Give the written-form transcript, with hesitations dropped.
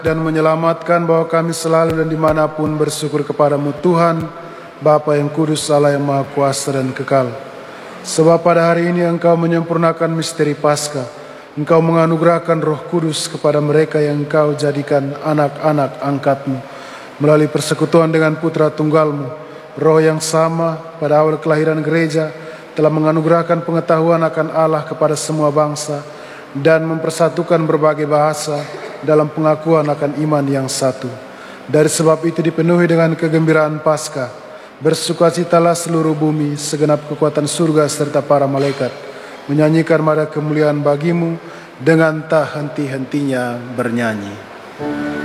dan menyelamatkan bahwa kami selalu dan dimanapun bersyukur kepadamu Tuhan, Bapa yang kudus, Allah yang maha kuasa dan kekal. Sebab pada hari ini Engkau menyempurnakan misteri Paskah. Engkau menganugerahkan Roh Kudus kepada mereka yang Engkau jadikan anak-anak angkat-Mu. Melalui persekutuan dengan Putra Tunggal-Mu, Roh yang sama pada awal kelahiran gereja telah menganugerahkan pengetahuan akan Allah kepada semua bangsa dan mempersatukan berbagai bahasa dalam pengakuan akan iman yang satu. Dari sebab itu dipenuhi dengan kegembiraan Paskah, bersukacitalah seluruh bumi, segenap kekuatan surga serta para malaikat, menyanyikan mada kemuliaan bagimu dengan tak henti-hentinya bernyanyi.